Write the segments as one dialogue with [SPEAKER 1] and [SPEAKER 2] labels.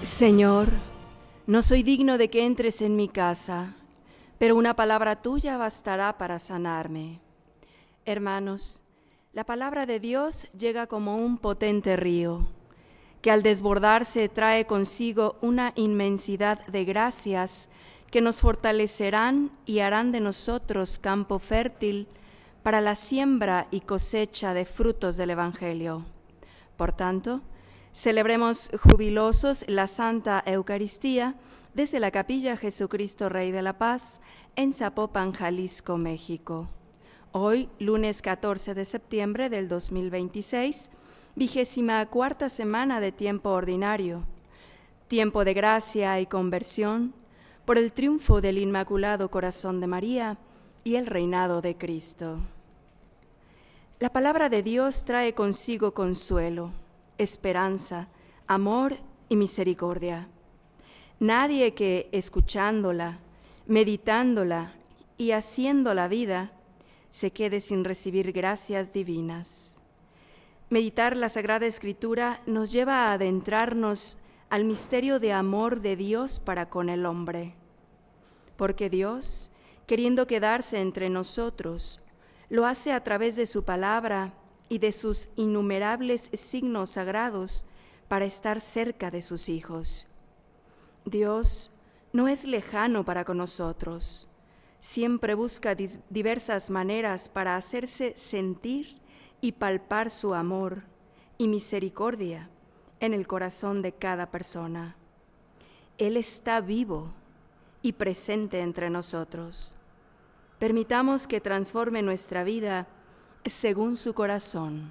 [SPEAKER 1] Señor, no soy digno de que entres en mi casa, pero una palabra tuya bastará para sanarme. Hermanos, la palabra de Dios llega como un potente río, que al desbordarse trae consigo una inmensidad de gracias que nos fortalecerán y harán de nosotros campo fértil para la siembra y cosecha de frutos del Evangelio. Por tanto, celebremos jubilosos la Santa Eucaristía desde la Capilla Jesucristo Rey de la Paz en Zapopan, Jalisco, México. Hoy, lunes 14 de septiembre del 2026, 24ª semana de tiempo ordinario, tiempo de gracia y conversión por el triunfo del Inmaculado Corazón de María y el reinado de Cristo. La palabra de Dios trae consigo consuelo, esperanza, amor y misericordia. Nadie que escuchándola, meditándola y haciendo la vida se quede sin recibir gracias divinas. Meditar la Sagrada Escritura nos lleva a adentrarnos al misterio de amor de Dios para con el hombre, porque Dios, queriendo quedarse entre nosotros, lo hace a través de su palabra y de sus innumerables signos sagrados para estar cerca de sus hijos. Dios no es lejano para con nosotros, siempre busca diversas maneras para hacerse sentir y palpar su amor y misericordia en el corazón de cada persona. Él está vivo y presente entre nosotros. Permitamos que transforme nuestra vida según su corazón.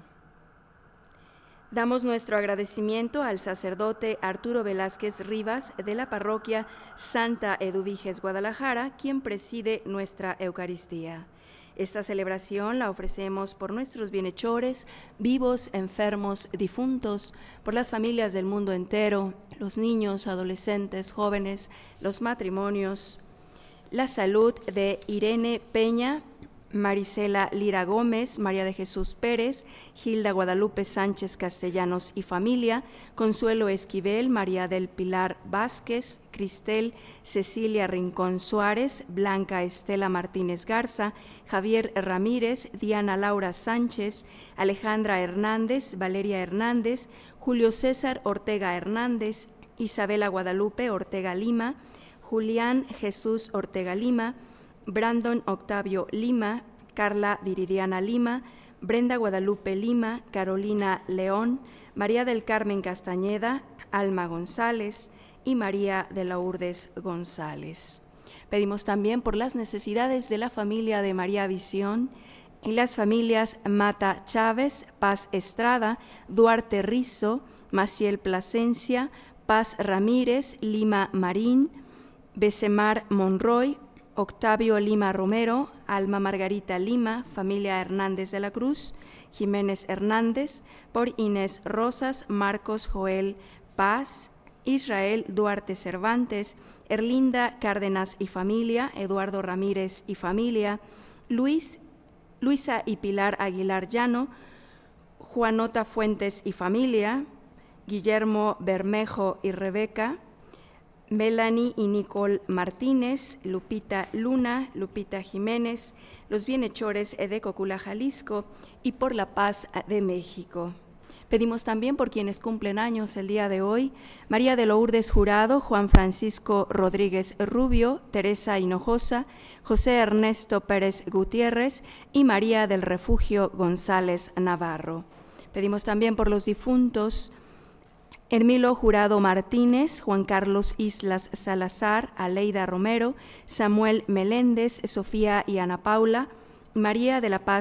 [SPEAKER 1] Damos nuestro agradecimiento al sacerdote Arturo Velázquez Rivas de la parroquia Santa Eduviges, Guadalajara, quien preside nuestra Eucaristía. Esta celebración la ofrecemos por nuestros bienhechores, vivos, enfermos, difuntos, por las familias del mundo entero, los niños, adolescentes, jóvenes, los matrimonios, la salud de Irene Peña, Marisela Lira Gómez, María de Jesús Pérez, Hilda Guadalupe Sánchez Castellanos y familia, Consuelo Esquivel, María del Pilar Vázquez, Cristel Cecilia Rincón Suárez, Blanca Estela Martínez Garza, Javier Ramírez, Diana Laura Sánchez, Alejandra Hernández, Valeria Hernández, Julio César Ortega Hernández, Isabela Guadalupe Ortega Lima, Julián Jesús Ortega Lima, Brandon Octavio Lima, Carla Viridiana Lima, Brenda Guadalupe Lima, Carolina León, María del Carmen Castañeda, Alma González y María de Lourdes González. Pedimos también por las necesidades de la familia de María Visión y las familias Mata Chávez, Paz Estrada, Duarte Rizo, Maciel Plasencia, Paz Ramírez, Lima Marín, Besemar Monroy, Octavio Lima Romero, Alma Margarita Lima, familia Hernández de la Cruz, Jiménez Hernández, por Inés Rosas, Marcos Joel Paz, Israel Duarte Cervantes, Erlinda Cárdenas y familia, Eduardo Ramírez y familia, Luisa y Pilar Aguilar Llano, Juanota Fuentes y familia, Guillermo Bermejo y Rebeca, Melanie y Nicole Martínez, Lupita Luna, Lupita Jiménez, los bienhechores de Cocula, Jalisco y por la paz de México. Pedimos también por quienes cumplen años el día de hoy: María de Lourdes Jurado, Juan Francisco Rodríguez Rubio, Teresa Hinojosa, José Ernesto Pérez Gutiérrez y María del Refugio González Navarro. Pedimos también por los difuntos: Hermilo Jurado Martínez, Juan Carlos Islas Salazar, Aleida Romero, Samuel Meléndez, Sofía y Ana Paula, María de la Paz